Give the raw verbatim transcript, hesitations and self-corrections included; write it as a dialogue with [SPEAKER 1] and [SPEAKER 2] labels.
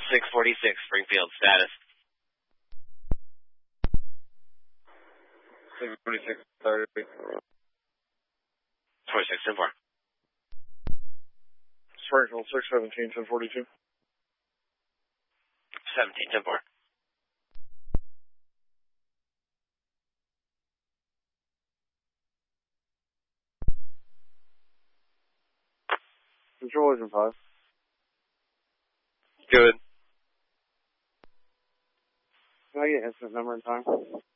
[SPEAKER 1] six forty-six, Springfield, status.
[SPEAKER 2] six forty-six, thirty.
[SPEAKER 1] twenty-six, ten four.
[SPEAKER 2] Springfield, six seventeen, ten forty-two.
[SPEAKER 1] seventeen, ten four.
[SPEAKER 2] Control Agent five.
[SPEAKER 1] Good.
[SPEAKER 2] Can I get incident number and time?